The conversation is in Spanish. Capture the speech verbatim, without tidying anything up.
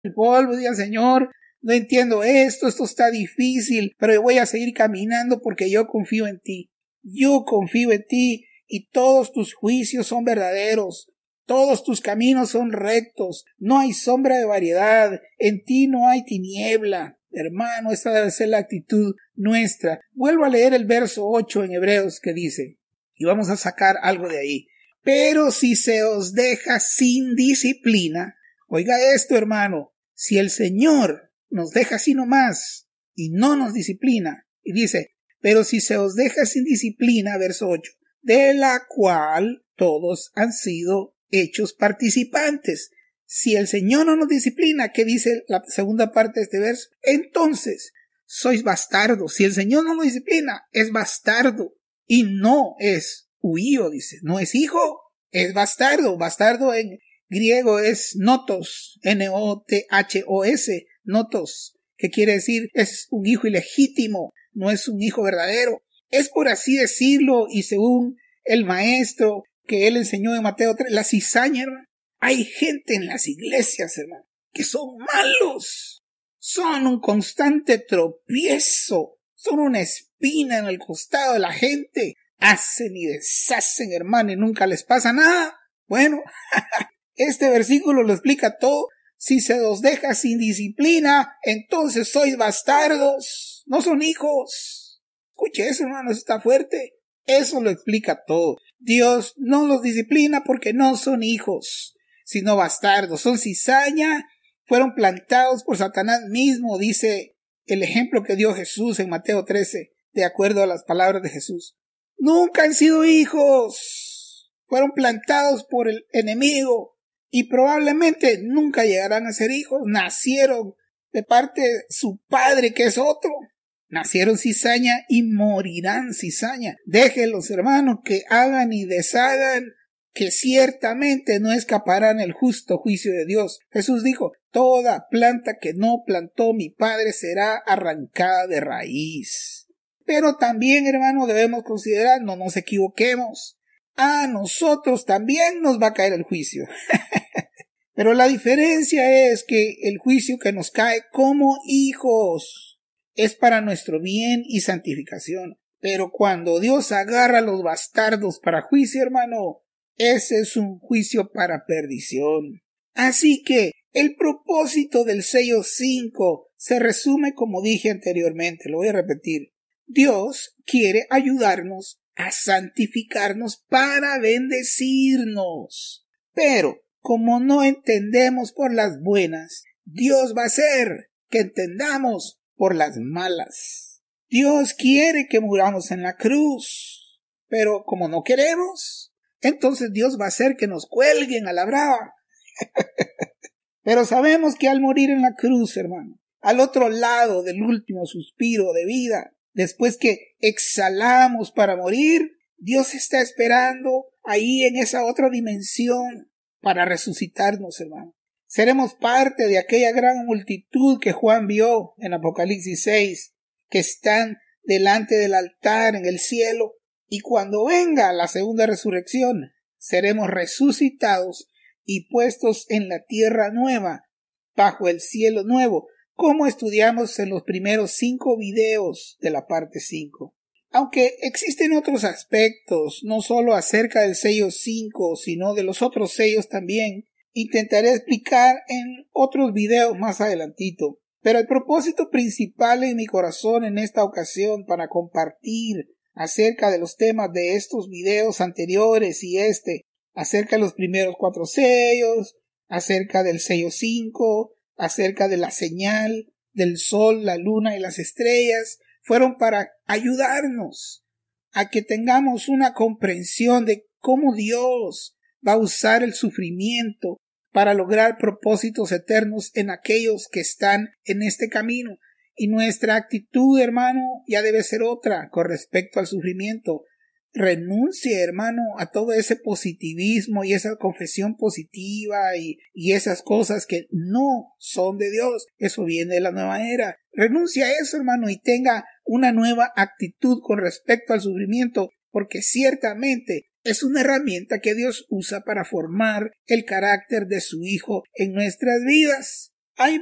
el polvo, diga, Señor, no entiendo esto, esto está difícil, pero voy a seguir caminando porque yo confío en ti. Yo confío en ti y todos tus juicios son verdaderos. Todos tus caminos son rectos. No hay sombra de variedad. En ti no hay tiniebla. Hermano, esta debe ser la actitud nuestra. Vuelvo a leer el verso ocho en Hebreos que dice, y vamos a sacar algo de ahí. Pero si se os deja sin disciplina, oiga esto, hermano, si el Señor nos deja así nomás y no nos disciplina, y dice, pero si se os deja sin disciplina, verso ocho, de la cual todos han sido hechos participantes. Si el Señor no nos disciplina, ¿qué dice la segunda parte de este verso? Entonces, sois bastardos. Si el Señor no nos disciplina, es bastardo y no es huío, dice, no es hijo, es bastardo. Bastardo en griego es notos, N O T H O S, notos, que quiere decir es un hijo ilegítimo, no es un hijo verdadero. Es por así decirlo, y según el maestro que él enseñó en Mateo tres, la cizaña, hermano. Hay gente en las iglesias, hermano, que son malos, son un constante tropiezo, son una espina en el costado de la gente, hacen y deshacen, hermano, y nunca les pasa nada. Bueno, este versículo lo explica todo. Si se os deja sin disciplina, entonces sois bastardos, no son hijos. Escuche eso, hermano, eso está fuerte. Eso lo explica todo. Dios no los disciplina porque no son hijos, sino bastardos. Son cizaña, fueron plantados por Satanás mismo, dice el ejemplo que dio Jesús en Mateo trece, de acuerdo a las palabras de Jesús. Nunca han sido hijos, fueron plantados por el enemigo y probablemente nunca llegarán a ser hijos. Nacieron de parte de su padre, que es otro. Nacieron cizaña y morirán cizaña. Déjenlos, hermanos, que hagan y deshagan, que ciertamente no escaparán el justo juicio de Dios. Jesús dijo, toda planta que no plantó mi Padre será arrancada de raíz. Pero también, hermano, debemos considerar, no nos equivoquemos, a nosotros también nos va a caer el juicio. Pero la diferencia es que el juicio que nos cae como hijos es para nuestro bien y santificación. Pero cuando Dios agarra a los bastardos para juicio, hermano, ese es un juicio para perdición. Así que el propósito del sello cinco se resume como dije anteriormente, lo voy a repetir. Dios quiere ayudarnos a santificarnos para bendecirnos. Pero como no entendemos por las buenas, Dios va a hacer que entendamos por las malas. Dios quiere que muramos en la cruz, pero como no queremos, entonces Dios va a hacer que nos cuelguen a la brava. Pero sabemos que al morir en la cruz, hermano, al otro lado del último suspiro de vida, después que exhalamos para morir, Dios está esperando ahí en esa otra dimensión para resucitarnos, hermano. Seremos parte de aquella gran multitud que Juan vio en Apocalipsis seis, que están delante del altar en el cielo, y cuando venga la segunda resurrección, seremos resucitados y puestos en la tierra nueva, bajo el cielo nuevo, como estudiamos en los primeros cinco videos de la parte cinco. Aunque existen otros aspectos, no solo acerca del sello cinco, sino de los otros sellos también, intentaré explicar en otros videos más adelantito. Pero el propósito principal en mi corazón en esta ocasión para compartir acerca de los temas de estos videos anteriores y este, acerca de los primeros cuatro sellos, acerca del sello cinco, acerca de la señal del sol, la luna y las estrellas, fueron para ayudarnos a que tengamos una comprensión de cómo Dios va a usar el sufrimiento para lograr propósitos eternos en aquellos que están en este camino. Y nuestra actitud, hermano, ya debe ser otra con respecto al sufrimiento. Renuncie, hermano, a todo ese positivismo y esa confesión positiva y, y esas cosas que no son de Dios. Eso viene de la nueva era. Renuncie a eso, hermano, y tenga una nueva actitud con respecto al sufrimiento, porque ciertamente es una herramienta que Dios usa para formar el carácter de su Hijo en nuestras vidas.